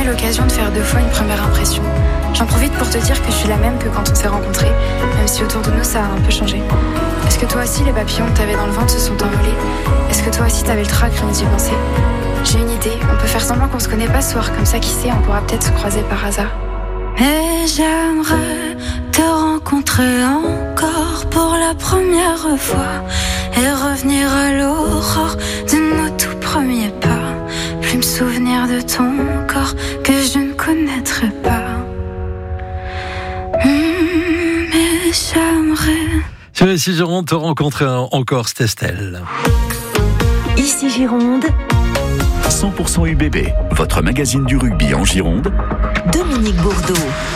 eu l'occasion de faire 2 fois une première impression. J'en profite pour te dire que je suis la même que quand on s'est rencontrés, même si autour de nous ça a un peu changé. Est-ce que toi aussi les papillons que t'avais dans le ventre se sont envolés? Est-ce que toi aussi t'avais le trac rien d'y penser? J'ai une idée, on peut faire semblant qu'on se connaît pas ce soir, comme ça qui sait, on pourra peut-être se croiser par hasard. Et j'aimerais te rencontrer encore pour la première fois et revenir à l'aurore de nos tout premiers pas. Plus me souvenir de ton corps que je ne connaîtrai pas. Mais j'aimerais. Sur Ici Gironde, te rencontrer encore, c'est Estelle. Ici Gironde. 100% UBB, votre magazine du rugby en Gironde. Dominique Bourdeau.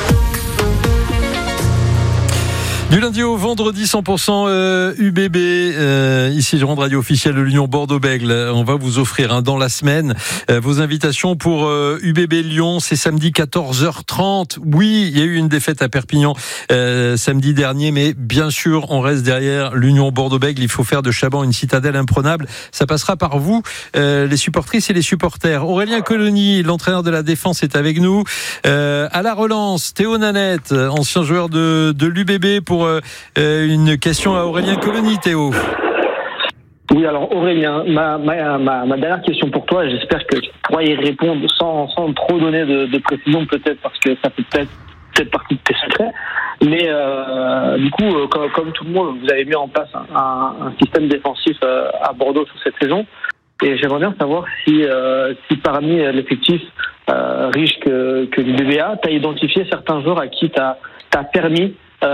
Du lundi au vendredi, 100% UBB, ici Gironde, radio officielle de l'Union Bordeaux-Bègles. On va vous offrir dans la semaine vos invitations pour UBB Lyon. C'est samedi 14h30. Oui, il y a eu une défaite à Perpignan samedi dernier, mais bien sûr, on reste derrière l'Union Bordeaux-Bègles. Il faut faire de Chaban une citadelle imprenable. Ça passera par vous, les supportrices et les supporters. Aurélien Colony, l'entraîneur de la défense, est avec nous. À la relance, Théo Nanette, ancien joueur de l'UBB, pour une question à Aurélien Colony. Théo. Oui, alors Aurélien, ma dernière question pour toi, j'espère que tu pourras y répondre sans trop donner de précision, peut-être parce que ça fait peut-être partie de tes secrets. Mais du coup, comme tout le monde, vous avez mis en place un système défensif à Bordeaux sur cette saison. Et j'aimerais bien savoir si parmi l'effectif riche que l'UBBA, tu as identifié certains joueurs à qui t'as permis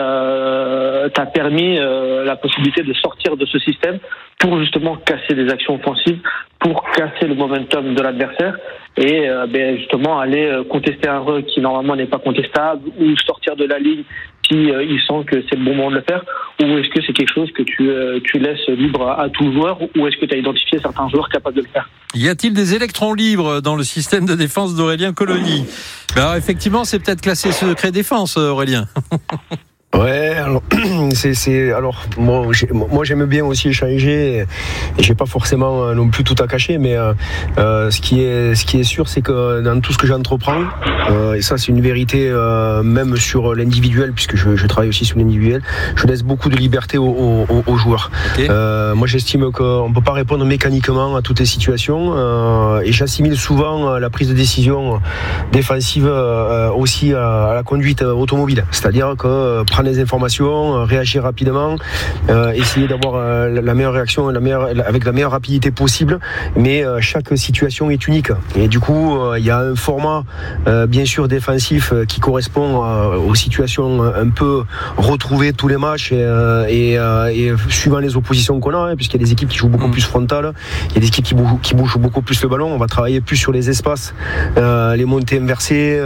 la possibilité de sortir de ce système pour justement casser des actions offensives, pour casser le momentum de l'adversaire et justement aller contester un run qui normalement n'est pas contestable, ou sortir de la ligne si il sent que c'est le bon moment de le faire, ou est-ce que c'est quelque chose que tu laisses libre à tout joueur, ou est-ce que tu as identifié certains joueurs capables de le faire? Y a-t-il des électrons libres dans le système de défense d'Aurélien Colony? Alors effectivement, c'est peut-être classé secret défense, Aurélien. Ouais, alors moi j'aime bien aussi échanger et j'ai pas forcément non plus tout à cacher, mais ce qui est sûr, c'est que dans tout ce que j'entreprends, et ça c'est une vérité même sur l'individuel, puisque je travaille aussi sur l'individuel, je laisse beaucoup de liberté aux joueurs. Okay. Moi j'estime qu'on peut pas répondre mécaniquement à toutes les situations, et j'assimile souvent la prise de décision défensive aussi à la conduite automobile, c'est-à-dire que prendre les informations, réagir rapidement, essayer d'avoir la meilleure réaction avec la meilleure rapidité possible, mais chaque situation est unique et du coup il y a un format bien sûr défensif qui correspond aux situations un peu retrouvées tous les matchs et suivant les oppositions qu'on a, puisqu'il y a des équipes qui jouent beaucoup plus frontal, il y a des équipes qui bougent beaucoup plus le ballon. On va travailler plus sur les espaces, les montées inversées,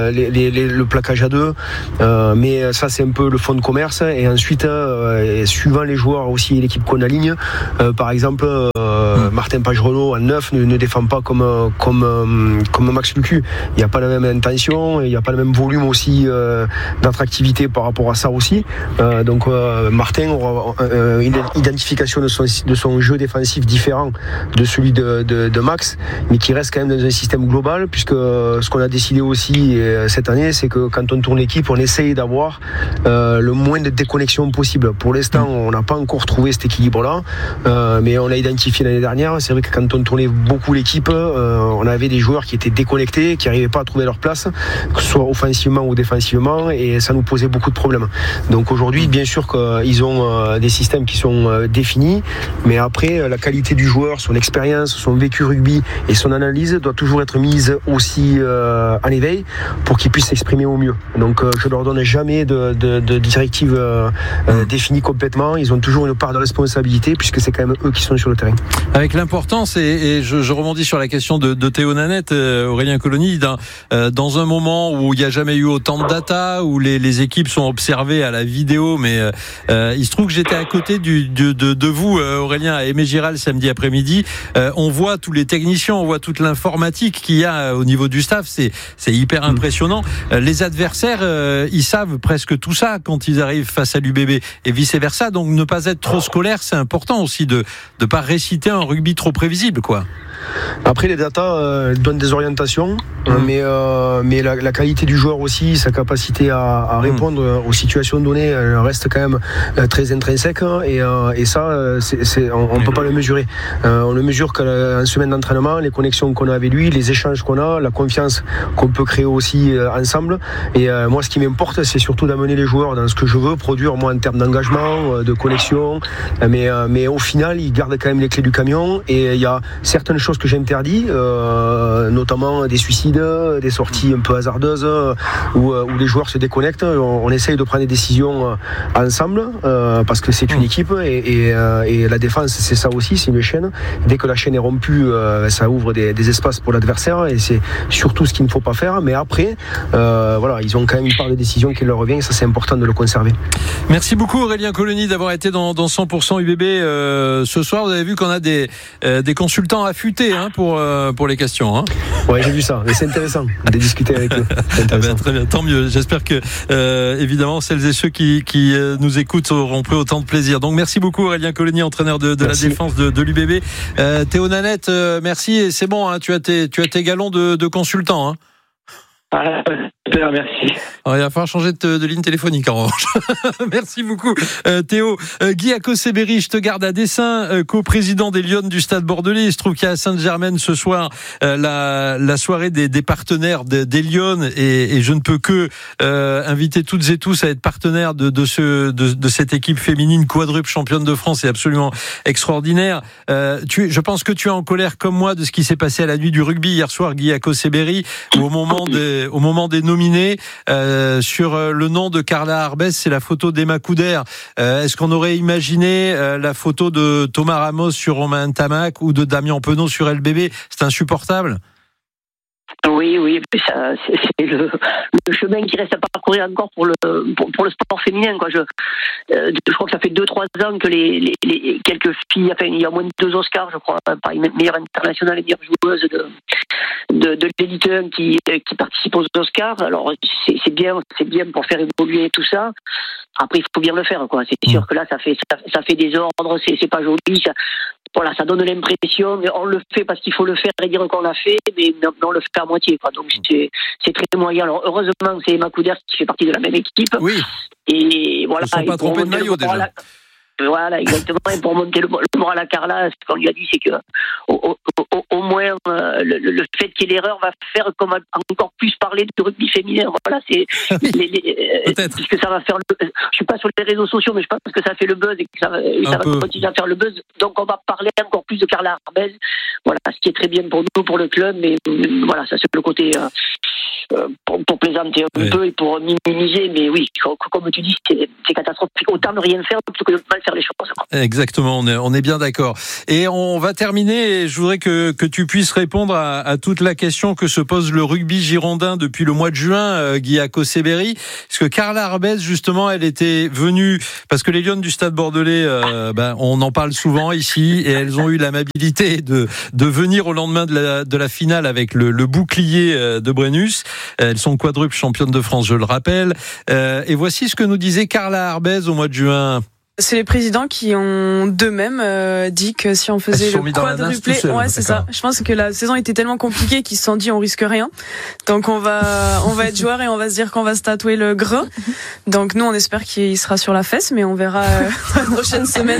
le plaquage à deux, mais ça c'est un peu le fond de commerce. Et ensuite suivant les joueurs aussi, l'équipe qu'on aligne, par exemple Martin Pagerelot en 9 ne défend pas comme Max Lucu. Il n'y a pas la même intention, il n'y a pas le même volume aussi d'attractivité par rapport à ça aussi. Donc Martin aura une identification de son jeu défensif différent de celui de Max, mais qui reste quand même dans un système global, puisque ce qu'on a décidé aussi cette année, c'est que quand on tourne l'équipe, on essaye d'avoir le moins de déconnexion possible. Pour l'instant, on n'a pas encore trouvé cet équilibre-là, mais on l'a identifié l'année dernière. C'est vrai que quand on tournait beaucoup l'équipe, on avait des joueurs qui étaient déconnectés, qui n'arrivaient pas à trouver leur place, que ce soit offensivement ou défensivement, et ça nous posait beaucoup de problèmes. Donc aujourd'hui, bien sûr qu'ils ont des systèmes qui sont définis, mais après, la qualité du joueur, son expérience, son vécu rugby et son analyse doit toujours être mise aussi en éveil pour qu'ils puissent s'exprimer au mieux. Donc je leur donne jamais de directives définies complètement. Ils ont toujours une part de responsabilité, puisque c'est quand même eux qui sont sur le terrain. Avec l'importance, et je rebondis sur la question de Théo Nanette, Aurélien Colony, dans un moment où il n'y a jamais eu autant de data, où les équipes sont observées à la vidéo, mais il se trouve que j'étais à côté de vous, Aurélien, à Aimé Giral samedi après-midi. On voit tous les techniciens, on voit toute l'informatique qu'il y a au niveau du staff, c'est hyper impressionnant. Les adversaires, ils savent presque tout ça quand ils arrivent face à l'UBB et vice-versa, donc ne pas être trop scolaire, c'est important aussi de pas réciter un rugby trop prévisible, quoi. Après, les datas donnent des orientations, mais la qualité du joueur aussi, sa capacité à répondre aux situations données, elle reste quand même très intrinsèque, et ça, on ne peut pas le mesurer. On le mesure qu'en semaine d'entraînement, les connexions qu'on a avec lui, les échanges qu'on a, la confiance qu'on peut créer aussi ensemble. Et moi, ce qui m'importe, c'est surtout d'amener les joueurs dans ce que je veux produire, moi, en termes d'engagement, de connexion. Mais au final, ils gardent quand même les clés du camion. Et il y a certaines choses que j'interdis, notamment des suicides, des sorties un peu hasardeuses, où les joueurs se déconnectent. On essaye de prendre des décisions ensemble, parce que c'est une équipe, et la défense, c'est ça aussi, c'est une chaîne. Dès que la chaîne est rompue, ça ouvre des espaces pour l'adversaire, et c'est surtout ce qu'il ne faut pas faire. Mais après, voilà, ils ont quand même une part de décision qui leur revient, et ça, c'est important de le conserver. Merci beaucoup Aurélien Colony d'avoir été dans 100% UBB ce soir. Vous avez vu qu'on a des consultants affûtés pour les questions. Ouais, j'ai vu ça, mais c'est intéressant de discuter avec eux. Très bien, tant mieux. J'espère que évidemment celles et ceux qui nous écoutent auront pris autant de plaisir. Donc merci beaucoup Aurélien Colony, entraîneur de la défense de l'UBB. Théo Nanette, merci, et c'est bon, tu as tes galons de consultant. Merci. Alors, il va falloir changer de ligne téléphonique en revanche. Merci beaucoup Théo. Guy Akoseberi, je te garde à dessein, co-président des Lions du Stade Bordelais. Il se trouve qu'il y a à Sainte-Germaine ce soir la soirée des partenaires des Lions, et je ne peux que inviter toutes et tous à être partenaires de cette équipe féminine quadruple championne de France. C'est absolument extraordinaire. Je pense que tu es en colère comme moi de ce qui s'est passé à la nuit du rugby hier soir, Guy Akoseberi, où au moment des nominés, sur le nom de Carla Arbès, c'est la photo d'Emma Couder. Est-ce qu'on aurait imaginé la photo de Thomas Ramos sur Romain Ntamak ou de Damien Penaud sur LBB? C'est insupportable. Oui, c'est le chemin qui reste à parcourir encore pour le sport féminin, quoi. Je crois que ça fait 2-3 ans que les quelques filles, enfin, il y a au moins 2 Oscars, je crois, par meilleure internationale et meilleure joueuse de l'élite 1 qui participent aux Oscars. Alors c'est bien pour faire évoluer tout ça. Après, il faut bien le faire, quoi. C'est sûr que là, ça fait des ordres, c'est pas joli. Voilà, ça donne l'impression, on le fait parce qu'il faut le faire et dire qu'on l'a fait, mais on le fait à moitié, quoi. Donc c'est très moyen. Alors heureusement, c'est Emma Couder qui fait partie de la même équipe. Oui. Et voilà. Ils ne sont pas trompés de maillot déjà. Voilà, exactement. Et pour monter le moral à Carla, ce qu'on lui a dit, c'est que au moins le fait qu'il y ait l'erreur va faire comme encore plus parler de rugby féminin. Voilà, c'est puisque ça va faire je suis pas sur les réseaux sociaux, mais je pense que ça fait le buzz et que ça va continuer à faire le buzz. Donc on va parler encore plus de Carla Arbès. Voilà, ce qui est très bien pour nous, pour le club, mais voilà, ça c'est le côté pour plaisanter un peu et pour minimiser, mais oui, comme tu dis, c'est catastrophique. Autant ne rien faire plutôt que de mal faire les choses. Exactement, on est bien d'accord. Et on va terminer, et je voudrais que tu puisses répondre à toute la question que se pose le rugby girondin depuis le mois de juin, Guy Akoseberi. Parce que Carla Arbès, justement, elle était venue, parce que les Lions du Stade Bordelais, on en parle souvent ici, et elles ont eu l'amabilité de venir au lendemain de la finale avec le bouclier de Brennus. Elles sont quadruples championnes de France, je le rappelle. Et voici ce que nous disait Carla Arbès au mois de juin. C'est les présidents qui ont d'eux-mêmes dit que si on faisait le quadruplé, c'est ça. Je pense que la saison était tellement compliquée qu'ils se sont dit on risque rien. Donc on va être joueur et on va se dire qu'on va se tatouer le gras. Donc nous on espère qu'il sera sur la fesse, mais on verra dans les prochaines semaines.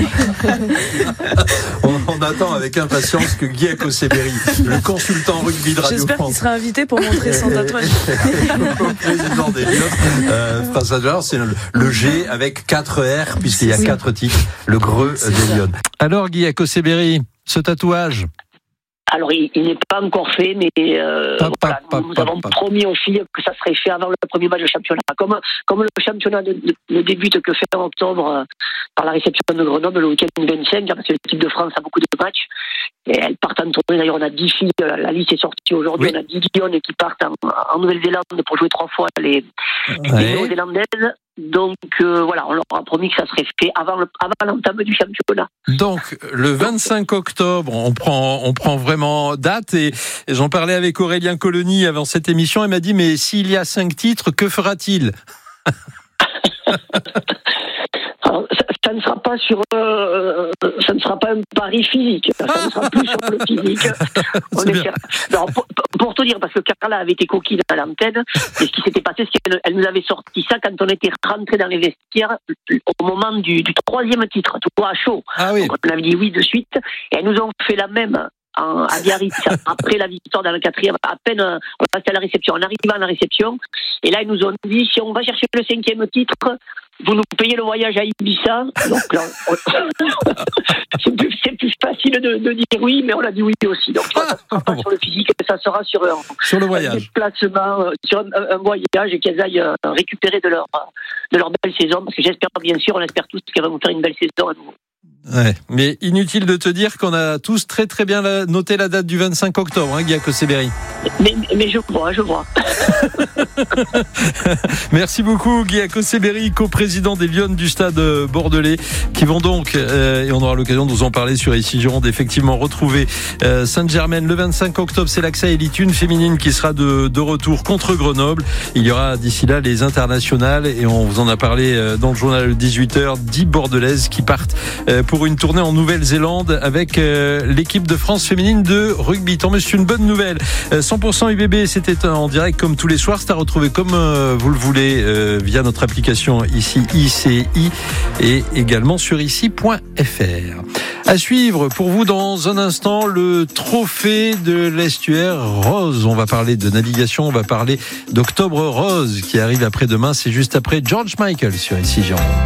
On attend avec impatience que Guy Akoseberi, le consultant rugby de Radio J'espère France, qu'il sera invité pour montrer son tatouage. le président des Lions. Face à genre, c'est le G avec 4 R puisqu'il y a 4 titres, le greu des Lions. Alors Guy Akoseberi, ce tatouage? Alors, il n'est pas encore fait, mais nous avons promis aux filles que ça serait fait avant le premier match de championnat. Comme le championnat ne débute que fin octobre par la réception de Grenoble le week-end 25, parce que l'équipe de France a beaucoup de matchs. Et elles partent en tournée. D'ailleurs, on a 10 filles. La liste est sortie aujourd'hui. Oui. On a 10 Lions qui partent en Nouvelle-Zélande pour jouer 3 fois les Néo-Zélandaises. Donc voilà, on leur a promis que ça serait fait avant l'entame du championnat. Donc le 25 octobre, on prend vraiment date, et j'en parlais avec Aurélien Colony avant cette émission. Il m'a dit mais s'il y a 5 titres, que fera-t-il? Alors, ça ne sera pas ça ne sera pas un pari physique. Ça ne sera plus sur le physique. Alors, pour te dire, parce que Carla avait été coquine à l'antenne, et ce qui s'était passé, c'est qu'elle nous avait sorti ça quand on était rentré dans les vestiaires au moment du 3e titre, tout à chaud. Ah oui. Donc, on avait dit oui de suite, et elles nous ont fait la même à Biarritz, après la victoire dans le 4e, à peine on restait à la réception, on arrivait à la réception, et là ils nous ont dit, si on va chercher le 5e titre, vous nous payez le voyage à Ibiza. Donc là, c'est plus facile de dire oui, mais on a dit oui aussi. Donc ça sera pas sur le physique, ça sera sur le voyage, un déplacement, sur un voyage, et qu'elles aillent récupérer de leur belle saison, parce que j'espère, bien sûr, on espère tous qu'elles vont nous faire une belle saison à nouveau. Ouais, mais inutile de te dire qu'on a tous très très bien noté la date du 25 octobre, Guy Acossé-Berry. Mais je vois. Merci beaucoup, Guy Acossé-Berry, coprésident des Lionnes du Stade Bordelais, qui vont donc, et on aura l'occasion de vous en parler sur Ici Gironde, effectivement retrouver Sainte-Germaine le 25 octobre. C'est l'AXA Élite 1 féminine qui sera de retour contre Grenoble. Il y aura d'ici là les internationales, et on vous en a parlé dans le journal 18h, 10 bordelaises qui partent pour une tournée en Nouvelle-Zélande avec l'équipe de France féminine de rugby. Tant mieux, c'est une bonne nouvelle. 100% UBB, c'était en direct comme tous les soirs. C'est à retrouver comme vous le voulez via notre application ici ICI, et également sur ici.fr. À suivre pour vous dans un instant le trophée de l'estuaire rose. On va parler de navigation, on va parler d'Octobre Rose qui arrive après-demain. C'est juste après George Michael sur Ici Gironde.